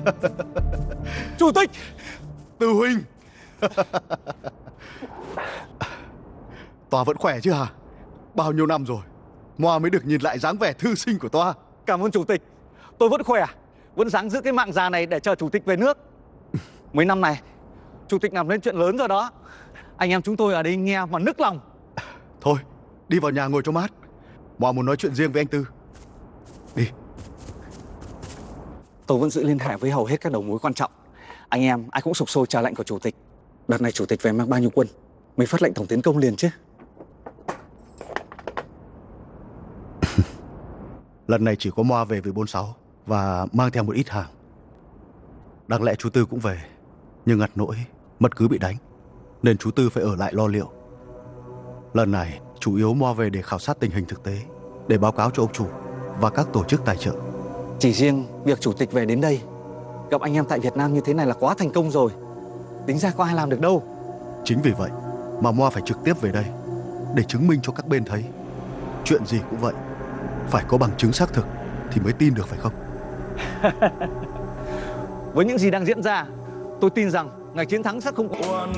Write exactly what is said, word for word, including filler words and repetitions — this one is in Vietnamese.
Chủ tịch. Tư huynh. Toa vẫn khỏe chứ hả? Bao nhiêu năm rồi Moa mới được nhìn lại dáng vẻ thư sinh của Toa. Cảm ơn chủ tịch. Tôi vẫn khỏe, vẫn dáng giữ cái mạng già này để chờ chủ tịch về nước. Mấy năm này chủ tịch làm lên chuyện lớn rồi đó. Anh em chúng tôi ở đây nghe mà nức lòng. Thôi đi vào nhà ngồi cho mát. Moa muốn nói chuyện riêng với anh Tư. Đi. Tôi vẫn giữ liên hệ với hầu hết các đầu mối quan trọng. Anh em ai cũng sục sôi chờ lệnh của chủ tịch. Đợt này chủ tịch về mang bao nhiêu quân mới phát lệnh tổng tiến công liền chứ. Lần này chỉ có Moa về với bốn sáu và mang theo một ít hàng. Đáng lẽ chú Tư cũng về, nhưng ngặt nỗi mật cứ bị đánh, nên chú Tư phải ở lại lo liệu. Lần này chủ yếu Moa về để khảo sát tình hình thực tế, để báo cáo cho ông chủ và các tổ chức tài trợ. Chỉ riêng việc chủ tịch về đến đây gặp anh em tại Việt Nam như thế này là quá thành công rồi. Tính ra có ai làm được đâu. Chính vì vậy mà Moa phải trực tiếp về đây để chứng minh cho các bên thấy chuyện gì cũng vậy, phải có bằng chứng xác thực thì mới tin được, phải không? Với những gì đang diễn ra, tôi tin rằng ngày chiến thắng sẽ không có